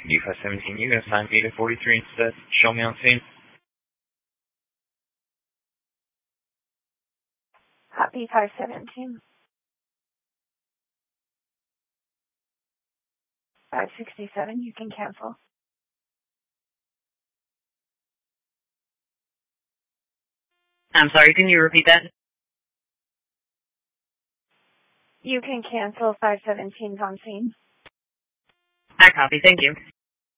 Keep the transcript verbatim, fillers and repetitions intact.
D five seventeen, you can assign Beta forty-three instead. Show me on scene. Copy five seventeen. five sixty-seven, you can cancel. I'm sorry, can you repeat that? You can cancel five seventeen on scene. I copy, thank you.